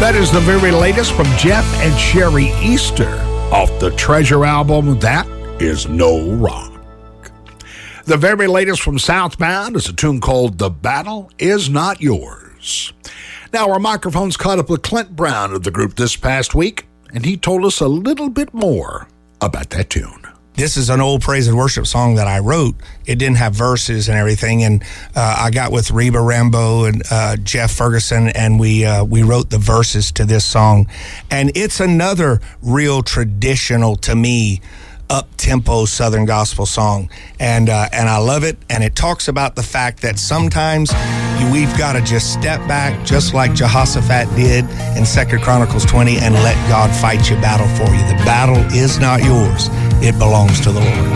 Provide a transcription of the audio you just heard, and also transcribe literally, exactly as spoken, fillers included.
That is the very latest from Jeff and Sherry Easter off the Treasure album, That Is No Rock. The very latest from Southbound is a tune called The Battle Is Not Yours. Now, our microphones caught up with Clint Brown of the group this past week, and he told us a little bit more about that tune. This is an old praise and worship song that I wrote. It didn't have verses and everything, and uh, I got with Reba Rambo and uh, Jeff Ferguson, and we uh, we wrote the verses to this song. And it's another real traditional, to me, up-tempo Southern gospel song, and uh, and I love it. And it talks about the fact that sometimes you, we've got to just step back, just like Jehoshaphat did in Second Chronicles twenty, and let God fight your battle for you. The battle is not yours; it belongs to the Lord.